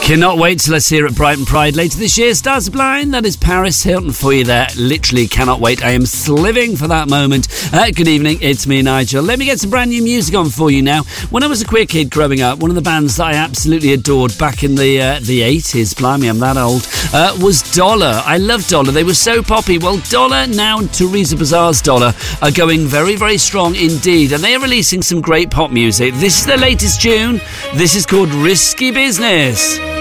Cannot wait till let's hear at Brighton Pride later this year. Stars Blind, that is Paris Hilton for you there. Literally cannot wait. I am sliving for that moment. Good evening, it's me, Nigel. Let me get some brand new music on for you now. When I was a queer kid growing up, one of the bands that I absolutely adored back in the 80s, blimey, I'm that old, was Dollar. I love Dollar. They were so poppy. Well, Dollar now and Teresa Bazaar's Dollar are going very, very strong indeed, and they are releasing some great pop music. This is their latest tune. This is called Risky Business.